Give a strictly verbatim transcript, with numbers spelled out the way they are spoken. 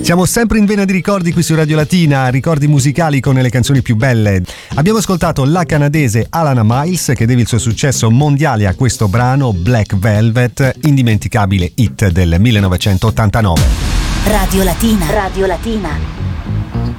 Siamo sempre in vena di ricordi qui su Radio Latina, ricordi musicali con le canzoni più belle. Abbiamo ascoltato la canadese Alana Miles che deve il suo successo mondiale a questo brano Black Velvet, indimenticabile hit del millenovecentottantanove. Radio Latina. Radio Latina.